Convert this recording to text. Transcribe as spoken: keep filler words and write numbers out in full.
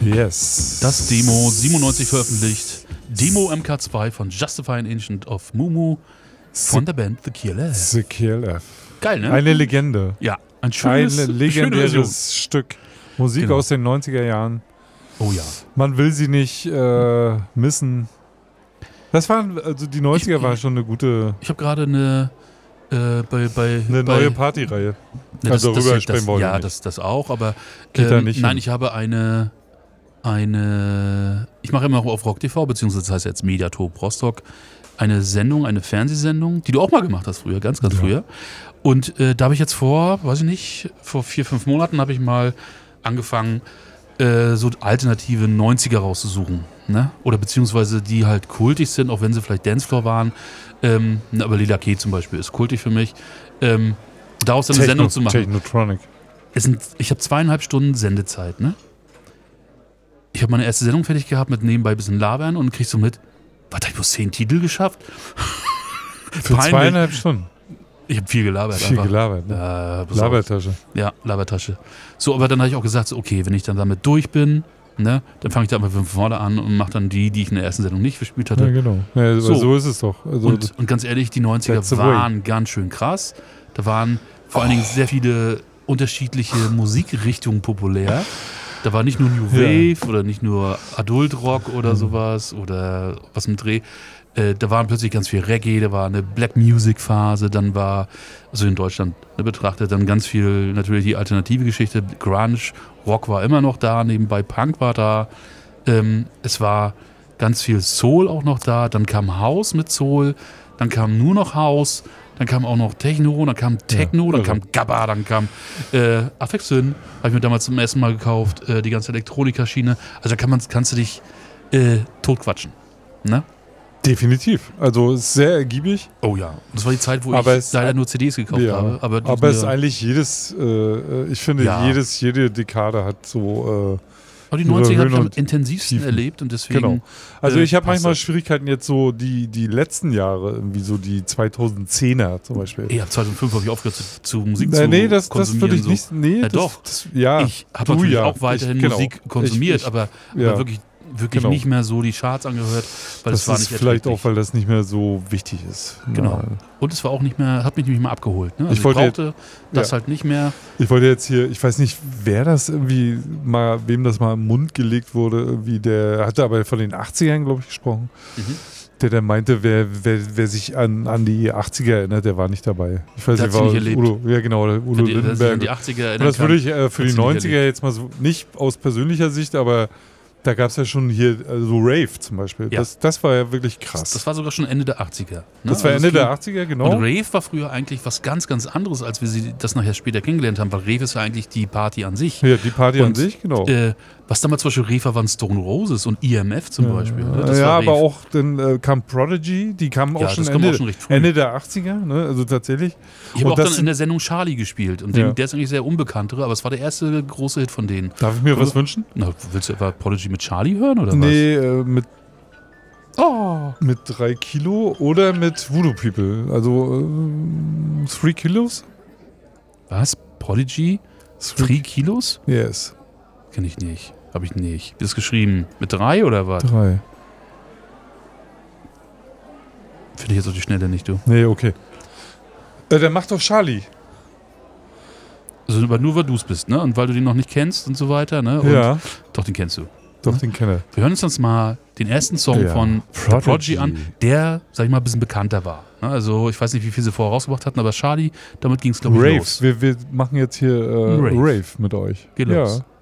Yes. Das Demo, siebenundneunzig veröffentlicht. Demo M K zwei von Justifying Ancient of Mumu von der Band The K L F. The K L F. Geil, ne? Eine Legende. Ja, ein schönes, Ein legendäres Stück. Musik Genau. aus den neunziger Jahren. Oh ja. Man will sie nicht äh, missen. Das waren, also die neunziger Ich- war schon eine gute, Ich habe gerade eine äh, bei, bei eine bei, neue Partyreihe. Ne, Also das, darüber das, sprechen das, wollen wir Ja, nicht. das, das auch, aber Geht da ähm, nicht nein, hin. ich habe eine, eine, ich mache immer noch auf Rock T V, beziehungsweise das heißt jetzt Mediatop Rostock, eine Sendung, eine Fernsehsendung, die du auch mal gemacht hast früher, ganz, ganz Ja. früher. Und äh, da habe ich jetzt vor, weiß ich nicht, vor vier, fünf Monaten habe ich mal angefangen, äh, so alternative neunziger rauszusuchen. Ne? Oder beziehungsweise die halt kultig sind, auch wenn sie vielleicht Dancefloor waren. Ähm, aber Lila Key zum Beispiel ist kultig für mich. Ähm, daraus dann eine Sendung zu machen. Technotronic. Es sind, ich habe zweieinhalb Stunden Sendezeit, ne? Ich habe meine erste Sendung fertig gehabt mit nebenbei ein bisschen labern und kriegst so mit, was, hab ich bloß zehn Titel geschafft? Für Peinlich. zweieinhalb Stunden. Ich habe viel gelabert. Viel einfach. gelabert, ne? Ja, pass auf. Labertasche. Ja, Labertasche. So, aber dann habe ich auch gesagt, so, okay, wenn ich dann damit durch bin, ne, dann fange ich da einfach von vorne an und mache dann die, die ich in der ersten Sendung nicht gespielt hatte. Ja, genau. Ja, So. so. so ist es doch. Also, Und, und ganz ehrlich, die neunziger That's the waren ganz schön krass. Da waren vor allen Dingen sehr viele unterschiedliche Musikrichtungen populär. Da war nicht nur New Wave oder nicht nur Adult Rock oder Mhm. sowas oder was im Dreh. Äh, da waren plötzlich ganz viel Reggae, da war eine Black Music Phase, dann war, also in Deutschland ne, betrachtet, dann ganz viel natürlich die alternative Geschichte, Grunge, Rock war immer noch da, nebenbei Punk war da. Ähm, es war ganz viel Soul auch noch da, dann kam House mit Soul, dann kam nur noch House, dann kam auch noch Techno, dann kam Techno, Ja, dann also. kam Gabba, dann kam äh, Affect Twin, habe ich mir damals zum ersten Mal gekauft, äh, die ganze Elektronikerschiene. Also da kann man, kannst du dich äh, totquatschen. Ne? definitiv. Also ist sehr ergiebig. Oh ja. Das war die Zeit, wo Aber ich es- leider nur C Ds gekauft Ja. habe. Aber, die Aber es ist mir- eigentlich jedes, äh, ich finde, Ja. jedes, jede Dekade hat so. Äh, aber die ihre neunziger habe ich Höhen am und intensivsten Tiefen. erlebt und deswegen. Genau. Also äh, ich habe passt manchmal das. Schwierigkeiten jetzt so die, die letzten Jahre, irgendwie so die zweitausendzehner zum Beispiel. Ey, ab zweitausendfünf habe ich aufgehört zu, zu Musik nee, zu nee, das, das konsumieren. würde ich so. nicht. Nee, Ja, das, doch. Das, ja, Ich habe du natürlich ja. auch weiterhin Ich- genau. Musik konsumiert, Ich- ich- aber, ja. aber wirklich, wirklich Genau. nicht mehr so die Charts angehört, weil das es war ist nicht vielleicht erträglich. auch, weil das nicht mehr so wichtig ist. Genau. Ja. Und es war auch nicht mehr, hat mich nicht mehr abgeholt. Ne? Also Ich ich, wollte brauchte das ja. halt nicht mehr. Ich wollte jetzt hier, ich weiß nicht, wer das irgendwie mal, wem das mal im Mund gelegt wurde, irgendwie, der hatte aber von den achtzigern, glaube ich, gesprochen. Mhm. Der dann meinte, wer, wer, wer sich an, an die achtziger erinnert, der war nicht dabei. Ich weiß Der nicht, hat war sie nicht erlebt. Udo, ja genau, der Udo Wenn die, wer sich an die Lindenberg. achtziger Und erinnern das würde ich äh, für hat die sie nicht neunziger jetzt mal so, nicht aus persönlicher Sicht, aber da gab es ja schon hier äh, so Rave zum Beispiel. Ja. Das, das war ja wirklich kann. krass. Das war sogar schon Ende der achtziger. Ne? Das war Also Ende es der ging- achtziger, genau. Und Rave war früher eigentlich was ganz, ganz anderes, als wir sie das nachher später kennengelernt haben, weil Rave ist ja eigentlich die Party an sich. Ja, die Party an Und, sich, genau. Äh, was damals zum Beispiel Rave war, waren Stone Roses und E M F zum Beispiel. Ne? Das ja, war aber Rave. auch dann äh, kam Prodigy, die kamen auch Ja, schon das kam Ende, auch schon recht früh. Ende der achtziger, ne? Also tatsächlich. Ich habe Und auch das dann in der Sendung Charlie gespielt und Ja. den, der ist eigentlich sehr unbekanntere, aber es war der erste große Hit von denen. Darf ich mir was wünschen? Na, willst du etwa Prodigy mit Charlie hören oder Nee, äh, mit, was? Oh. mit drei Kilo oder mit Voodoo People. Also ähm, three Kilos? Was? Prodigy? Three Kilos? Yes. Kenn ich nicht. Hab ich nicht. Wie ist das geschrieben? Mit drei oder was? Drei. Finde ich jetzt auf die Schnelle nicht, du. Nee, okay. Äh, der macht doch Charlie. Also aber nur, weil du es bist, ne? Und weil du den noch nicht kennst und so weiter, ne? Und Ja, Doch, den kennst du. doch, den kenne Wir hören uns jetzt mal den ersten Song Ja. von Prodigy. Prodigy an, der, sag ich mal, ein bisschen bekannter war. Ne? Also ich weiß nicht, wie viel sie vorher rausgebracht hatten, aber Charlie, damit ging es, glaube ich, Rave. los. Wir, wir machen jetzt hier äh, Rave. Rave. mit euch. Geht ja. los.